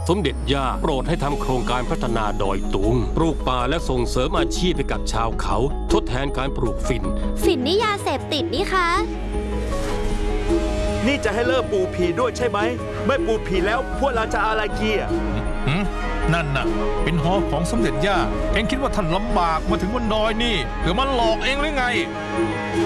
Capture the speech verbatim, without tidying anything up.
สมเด็จย่าโปรดให้ทำโครงการพัฒนาดอยตุงปลูกป่าและส่งเสริมอาชีพให้กับชาวเขาทดแทนการปลูกฝิ่นฝิ่นนี่ยาเสพติดนี่คะนี่จะให้เลิกปลูกผีด้วยใช่ไหมไม่ปลูกผีแล้วพวกเราจะอะไรเกียร์นั่นน่ะเป็นหอของสมเด็จย่าเอ็งคิดว่าท่านลำบากมาถึงบนดอยนี่หรือมันหลอกเองหรือไง